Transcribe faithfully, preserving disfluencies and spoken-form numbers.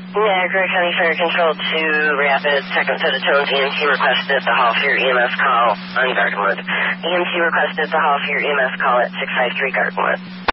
Niagara County Fire Control two, Rapid, second set of tones, E M T requested the Hall for your E M S call on Gardenwood. E M T requested the Hall for your E M S call at six five three Gardenwood.